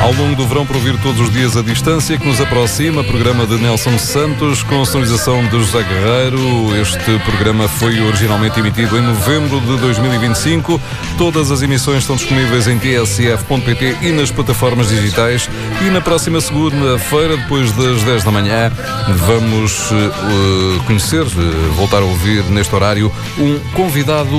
Ao longo do verão, por ouvir todos os dias a distância que nos aproxima, programa de Nelson Santos, com a sonorização de José Guerreiro. Este programa foi originalmente emitido em novembro de 2025. Todas as emissões estão disponíveis em tsf.pt e nas plataformas digitais. E na próxima segunda-feira, depois das 10 da manhã, vamos voltar a ouvir neste horário um convidado